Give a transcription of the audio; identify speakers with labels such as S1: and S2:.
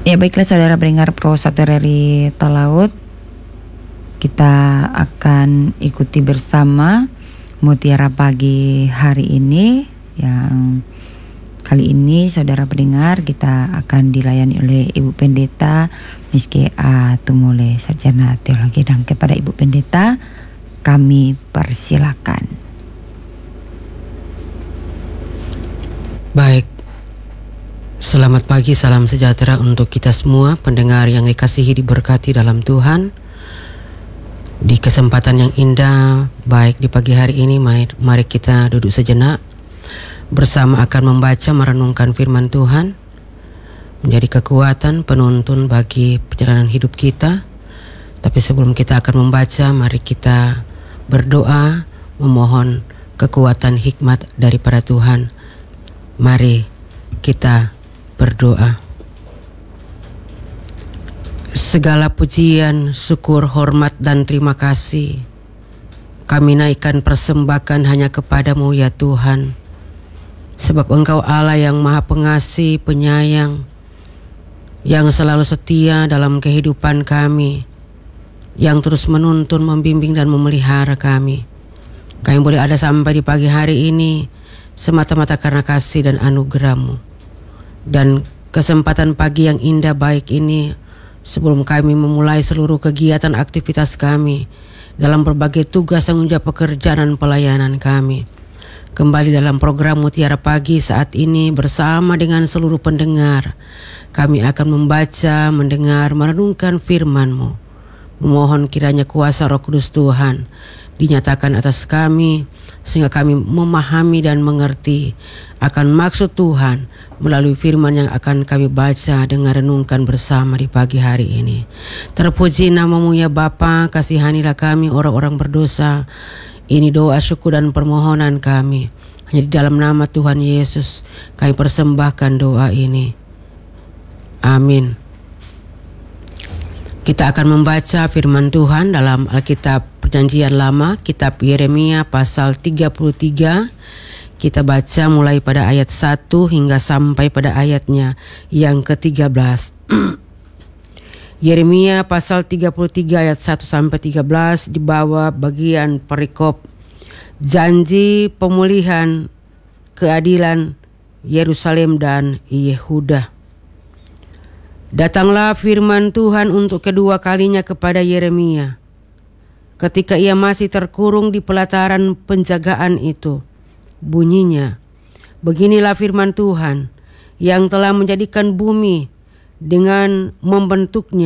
S1: Ya baiklah saudara pendengar Pro 1 RRI Talaut, kita akan ikuti bersama Mutiara Pagi hari ini. Yang kali ini saudara pendengar kita akan dilayani oleh Ibu Pendeta Miske A. Tumole, Sarjana Teologi, dan kepada Ibu Pendeta kami persilakan.
S2: Baik, selamat pagi, salam sejahtera untuk kita semua pendengar yang dikasihi diberkati dalam Tuhan. Di kesempatan yang indah, baik di pagi hari ini, mari kita duduk sejenak bersama akan membaca merenungkan firman Tuhan, menjadi kekuatan penuntun bagi perjalanan hidup kita. Tapi sebelum kita akan membaca, mari kita berdoa memohon kekuatan hikmat daripada Tuhan. Mari kita berdoa. Segala pujian, syukur, hormat dan terima kasih kami naikkan persembahkan hanya kepadamu ya Tuhan. Sebab Engkau Allah yang maha pengasih, penyayang, yang selalu setia dalam kehidupan kami, yang terus menuntun, membimbing dan memelihara kami. Kami boleh ada sampai di pagi hari ini semata-mata karena kasih dan anugerah-Mu. Dan kesempatan pagi yang indah baik ini, sebelum kami memulai seluruh kegiatan aktivitas kami dalam berbagai tugas tanggung jawab pekerjaan dan pelayanan kami, kembali dalam program Mutiara Pagi saat ini bersama dengan seluruh pendengar, kami akan membaca, mendengar, merenungkan firman-Mu. Memohon kiranya kuasa Roh Kudus Tuhan dinyatakan atas kami, sehingga kami memahami dan mengerti akan maksud Tuhan melalui firman yang akan kami baca dan renungkan bersama di pagi hari ini. Terpuji nama-Mu ya Bapa, kasihanilah kami orang-orang berdosa. Ini doa syukur dan permohonan kami. Hanya di dalam nama Tuhan Yesus kami persembahkan doa ini. Amin. Kita akan membaca firman Tuhan dalam Alkitab Perjanjian Lama, kitab Yeremia pasal 33. Kita baca mulai pada ayat 1 hingga sampai pada ayatnya yang ke-13. Yeremia pasal 33 ayat 1 sampai 13 di bawah bagian perikop janji pemulihan keadilan Yerusalem dan Yehuda. Datanglah firman Tuhan untuk kedua kalinya kepada Yeremia ketika ia masih terkurung di pelataran penjagaan itu. Bunyinya, beginilah firman Tuhan yang telah menjadikan bumi dengan membentuknya